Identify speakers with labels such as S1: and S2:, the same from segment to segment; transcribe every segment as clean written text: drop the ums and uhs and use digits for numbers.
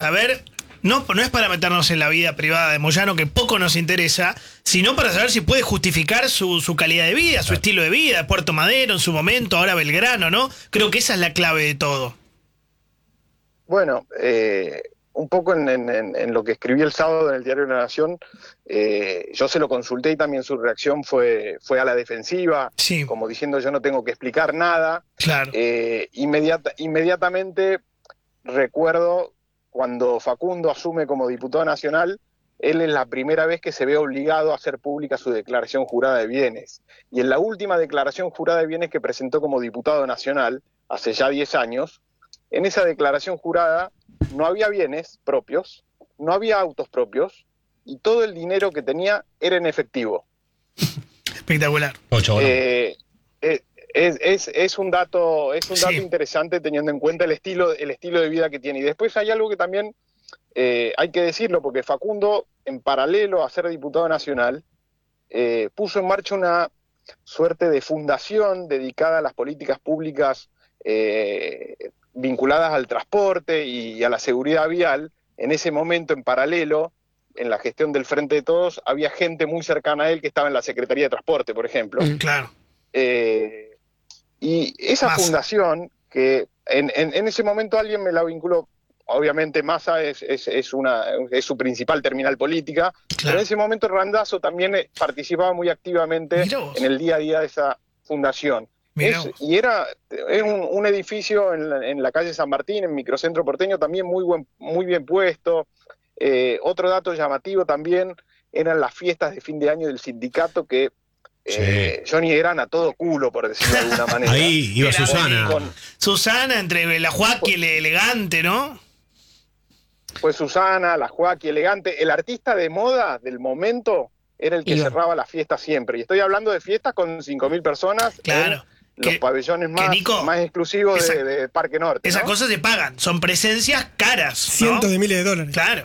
S1: saber, no es para meternos en la vida privada de Moyano, que poco nos interesa, sino para saber si puede justificar su calidad de vida, su estilo de vida, Puerto Madero en su momento, ahora Belgrano, ¿no? Creo que esa es la clave de todo.
S2: Bueno, un poco en lo que escribí el sábado en el Diario de la Nación, yo se lo consulté y también su reacción fue a la defensiva,
S1: sí,
S2: como diciendo yo no tengo que explicar nada.
S1: Claro.
S2: Inmediatamente recuerdo cuando Facundo asume como diputado nacional, él es la primera vez que se ve obligado a hacer pública su declaración jurada de bienes. Y en la última declaración jurada de bienes que presentó como diputado nacional, hace ya 10 años, en esa declaración jurada no había bienes propios, no había autos propios, y todo el dinero que tenía era en efectivo.
S1: Espectacular.
S2: Es un dato interesante teniendo en cuenta el estilo de vida que tiene. Y después hay algo que también hay que decirlo, porque Facundo, en paralelo a ser diputado nacional, puso en marcha una suerte de fundación dedicada a las políticas públicas vinculadas al transporte y a la seguridad vial. En ese momento, en paralelo, en la gestión del Frente de Todos, había gente muy cercana a él que estaba en la Secretaría de Transporte, por ejemplo.
S1: Claro.
S2: Y esa fundación, que en ese momento alguien me la vinculó, obviamente Massa es su principal terminal política, pero en ese momento Randazzo también participaba muy activamente en el día a día de esa fundación. Es un edificio en la calle San Martín, en Microcentro Porteño, también muy bien puesto. Otro dato llamativo también eran las fiestas de fin de año del sindicato que Johnny eran a todo culo, por decirlo de alguna manera.
S3: Ahí iba Susana.
S1: Susana, entre la Joaquín y el Elegante, ¿no?
S2: Pues Susana, la Joaquín, Elegante. El artista de moda del momento era el que cerraba la fiesta siempre. Y estoy hablando de fiestas con 5.000 personas.
S1: Claro.
S2: Los pabellones más exclusivos de Parque Norte.
S1: Esas cosas se pagan, son presencias caras, ¿no?
S4: Cientos de miles de dólares.
S1: Claro.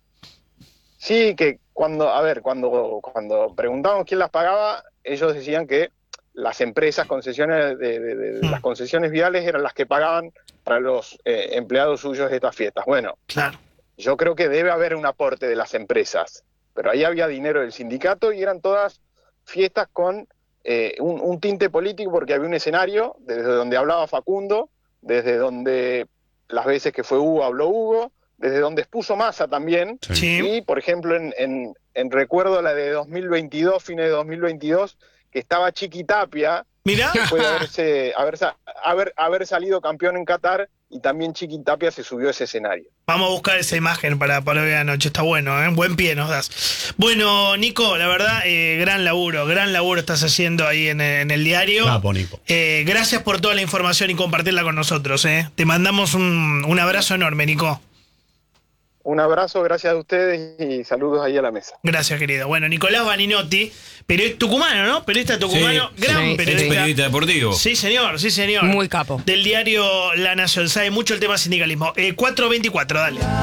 S2: Sí, que cuando preguntábamos quién las pagaba, ellos decían que las empresas concesiones las concesiones viales eran las que pagaban para los empleados suyos de estas fiestas. Bueno,
S1: claro.
S2: Yo creo que debe haber un aporte de las empresas, pero ahí había dinero del sindicato y eran todas fiestas con un tinte político, porque había un escenario desde donde hablaba Facundo, desde donde las veces que fue Hugo habló Hugo, desde donde expuso Massa también.
S1: Sí.
S2: Y, por ejemplo, en recuerdo la de 2022, fines de 2022, que estaba Chiqui Tapia,
S1: mirá,
S2: después de haber salido campeón en Qatar, y también Chiqui Tapia se subió a ese escenario.
S1: Vamos a buscar esa imagen para ver anoche, está bueno, ¿eh? Buen pie nos das. Bueno, Nico, la verdad, gran laburo estás haciendo ahí en el diario.
S3: Capo, Nico.
S1: Gracias por toda la información y compartirla con nosotros, ¿eh? Te mandamos un abrazo enorme, Nico.
S2: Un abrazo, gracias a ustedes y saludos ahí a la mesa.
S1: Gracias, querido. Bueno, Nicolás Vaninotti, tucumano, ¿no? Periodista tucumano, gran periodista.
S5: Periodista deportivo.
S1: Sí, señor.
S6: Muy capo.
S1: Del diario La Nación, sabe mucho el tema sindicalismo. 424, dale.